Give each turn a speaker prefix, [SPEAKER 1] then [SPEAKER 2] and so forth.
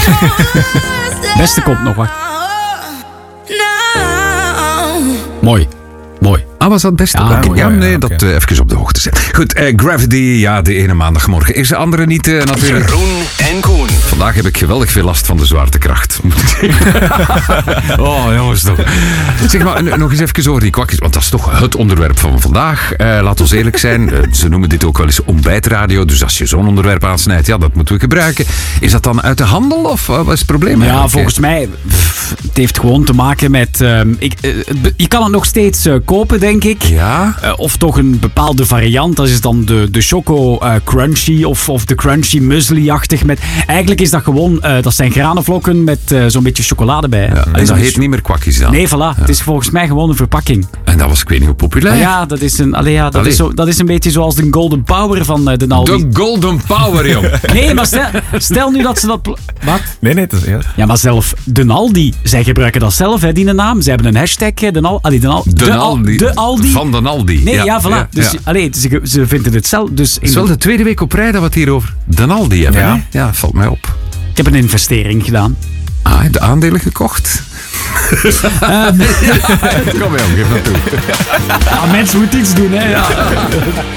[SPEAKER 1] Beste komt nog, wacht. Mooi.
[SPEAKER 2] Ah, was dat het beste? Dat even op de hoogte zijn. Goed, Gravity, ja, de ene maandagmorgen is de andere niet natuurlijk.
[SPEAKER 3] Jeroen en Koen.
[SPEAKER 2] Vandaag heb ik geweldig veel last van de zwaartekracht. Oh, jongens toch. Zeg maar, nog eens even over die kwakjes, want dat is toch het onderwerp van vandaag. Laat ons eerlijk zijn, ze noemen dit ook wel eens ontbijtradio, dus als je zo'n onderwerp aansnijdt, ja, dat moeten we gebruiken. Is dat dan uit de handel of wat is het probleem eigenlijk?
[SPEAKER 1] Ja, volgens mij, het heeft gewoon te maken met... je kan het nog steeds kopen, denk ik.
[SPEAKER 2] Ja?
[SPEAKER 1] Of toch een bepaalde variant. Dat is dan de Choco Crunchy of de Crunchy Muesli-achtig. Eigenlijk is dat gewoon... dat zijn granenvlokken met zo'n beetje chocolade bij.
[SPEAKER 2] Ja, en dat heet niet meer kwakjes dan?
[SPEAKER 1] Nee, voilà. Ja. Het is volgens mij gewoon een verpakking.
[SPEAKER 2] En dat was, ik weet niet hoe populair.
[SPEAKER 1] Ja, dat is dat is een beetje zoals de Golden Power van de Aldi.
[SPEAKER 2] De Golden Power, jong.
[SPEAKER 1] Nee, maar stel nu dat ze dat... Wat?
[SPEAKER 4] Nee, dat is...
[SPEAKER 1] Ja, maar zelf de Aldi, zij gebruiken dat zelf, hè, die naam. Ze hebben een hashtag, de Aldi.
[SPEAKER 2] Van de Aldi.
[SPEAKER 1] Nee, ja, voilà. Ja, dus, ze vinden het zelf. Dus
[SPEAKER 2] het is wel de tweede week op rij dat we het hier over de Aldi hebben.
[SPEAKER 4] Ja.
[SPEAKER 2] Ja, valt mij op.
[SPEAKER 1] Ik heb een investering gedaan.
[SPEAKER 2] Ah, de aandelen gekocht? Kom jong, geef dat toe.
[SPEAKER 1] Ja, mensen moeten iets doen, hè. Ja.